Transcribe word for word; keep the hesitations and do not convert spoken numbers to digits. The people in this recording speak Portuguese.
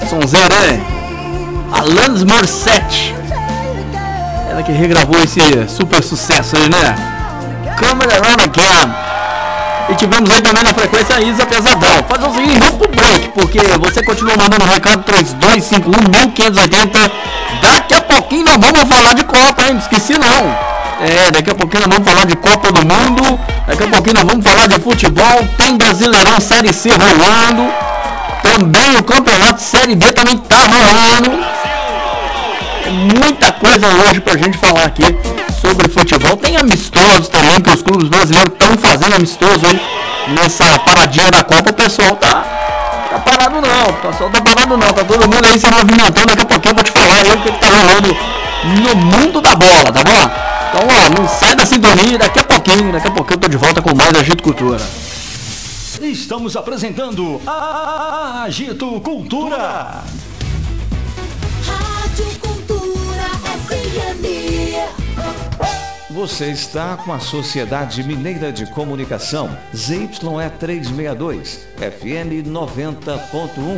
sonzeira, né? Alanis Morissette. Ela que regravou esse super sucesso aí, né? Come Around Again. E tivemos aí também na frequência a Isa Pesadão. Fazer o seguinte, vamos pro break, porque você continua mandando um recado três dois cinco um, mil quinhentos e oitenta. Daqui a pouquinho nós vamos falar de Copa, hein? Não esqueci não. É, daqui a pouquinho nós vamos falar de Copa do Mundo. Daqui a pouquinho nós vamos falar de futebol. Tem Brasileirão Série C rolando. Também o Campeonato Série B também tá rolando. Muita coisa hoje pra gente falar aqui sobre futebol. Tem amistosos também, que os clubes brasileiros estão fazendo amistoso aí nessa paradinha da Copa. O pessoal tá, tá parado não, o pessoal tá parado não, tá todo mundo aí se movimentando. Daqui a pouquinho eu vou te falar aí o que tá rolando no mundo da bola, tá bom? Então, ó, não sai da sintonia, daqui a pouquinho, daqui a pouquinho eu tô de volta com mais Agito Cultura. Estamos apresentando a Agito Cultura. Rádio Cultura F M. Você está com a Sociedade Mineira de Comunicação, Z Y E trezentos e sessenta e dois, F M noventa ponto um.